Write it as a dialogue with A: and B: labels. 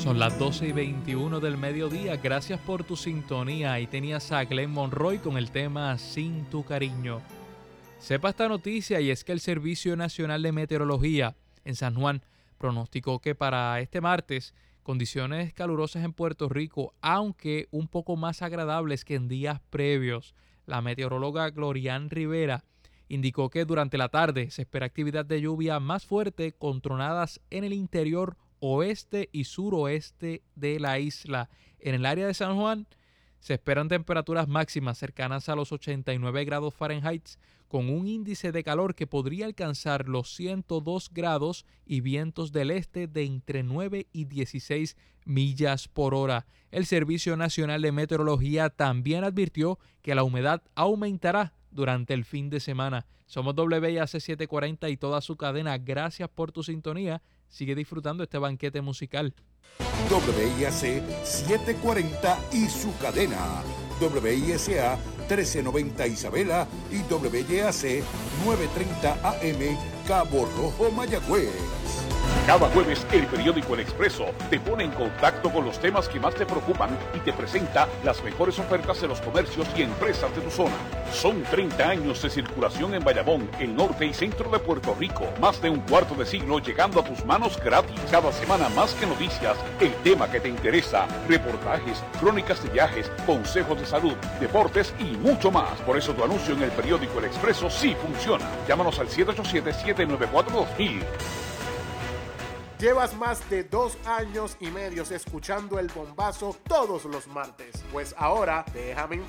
A: Son las 12:21 del mediodía. Gracias por tu sintonía. Ahí tenías a Glenn Monroy con el tema Sin tu cariño. Sepa esta noticia, y es que el Servicio Nacional de Meteorología en San Juan pronosticó que para este martes condiciones calurosas en Puerto Rico, aunque un poco más agradables que en días previos. La meteoróloga Glorian Rivera indicó que durante la tarde se espera actividad de lluvia más fuerte con tronadas en el interior oeste y suroeste de la isla. En el área de San Juan se esperan temperaturas máximas cercanas a los 89 grados Fahrenheit, con un índice de calor que podría alcanzar los 102 grados y vientos del este de entre 9 y 16 millas por hora. El Servicio Nacional de Meteorología también advirtió que la humedad aumentará durante el fin de semana. Somos WIAC 740 y toda su cadena. Gracias por tu sintonía. Sigue disfrutando este banquete musical.
B: WIAC 740 y su cadena. WISA 1390 Isabela y WIAC 930 AM Cabo Rojo, Mayagüez.
C: Cada jueves, el periódico El Expreso te pone en contacto con los temas que más te preocupan y te presenta las mejores ofertas de los comercios y empresas de tu zona. Son 30 años de circulación en Bayamón, el norte y centro de Puerto Rico. Más de un cuarto de siglo llegando a tus manos gratis. Cada semana más que noticias, el tema que te interesa, reportajes, crónicas de viajes, consejos de salud, deportes y mucho más. Por eso tu anuncio en el periódico El Expreso sí funciona. Llámanos al 787-794-2000.
D: Llevas más de 2 años y medio escuchando El Bombazo todos los martes. Pues ahora déjame